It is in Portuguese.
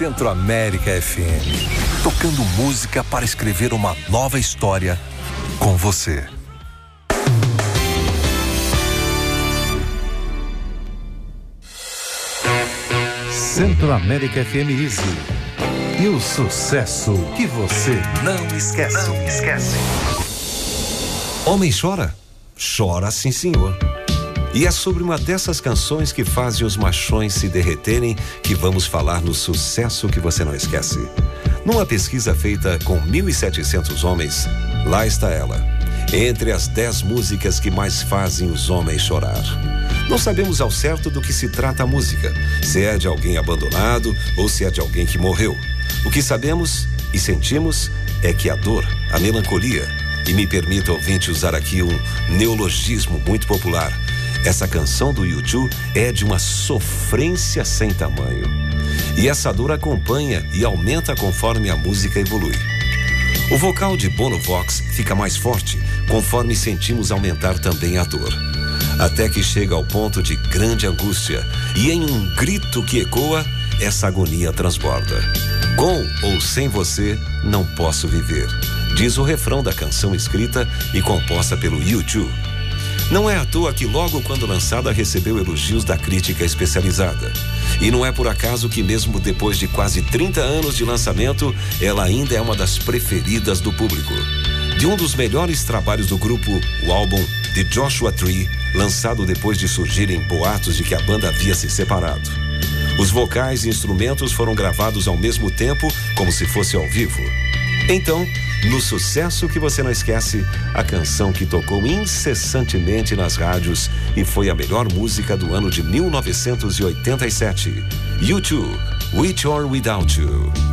Centro América FM. Tocando música para escrever uma nova história com você. Centro América FM Easy. E o sucesso que você não esquece. Não esquece. Homem chora? Chora sim, senhor. E é sobre uma dessas canções que fazem os machões se derreterem que vamos falar no sucesso que você não esquece. Numa pesquisa feita com 1.700 homens, lá está ela, entre as 10 músicas que mais fazem os homens chorar. Não sabemos ao certo do que se trata a música, se é de alguém abandonado ou se é de alguém que morreu. O que sabemos e sentimos é que a dor, a melancolia, e me permita, ouvinte, usar aqui um neologismo muito popular, essa canção do U2 é de uma sofrência sem tamanho. E essa dor acompanha e aumenta conforme a música evolui. O vocal de Bono Vox fica mais forte conforme sentimos aumentar também a dor. Até que chega ao ponto de grande angústia e em um grito que ecoa, essa agonia transborda. Com ou sem você, não posso viver, diz o refrão da canção escrita e composta pelo U2. Não é à toa que logo quando lançada recebeu elogios da crítica especializada. E não é por acaso que mesmo depois de quase 30 anos de lançamento, ela ainda é uma das preferidas do público. De um dos melhores trabalhos do grupo, o álbum The Joshua Tree, lançado depois de surgirem boatos de que a banda havia se separado. Os vocais e instrumentos foram gravados ao mesmo tempo, como se fosse ao vivo. Então, no sucesso que você não esquece, a canção que tocou incessantemente nas rádios e foi a melhor música do ano de 1987. U2, With or Without You.